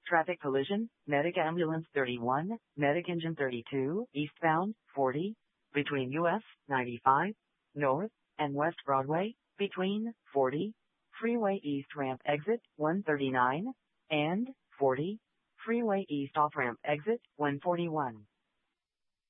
Traffic collision, Medic Ambulance 31, Medic Engine 32, eastbound, 40, between US 95, North and West Broadway, between 40, Freeway East Ramp Exit 139, and 40, Freeway East Off Ramp Exit 141.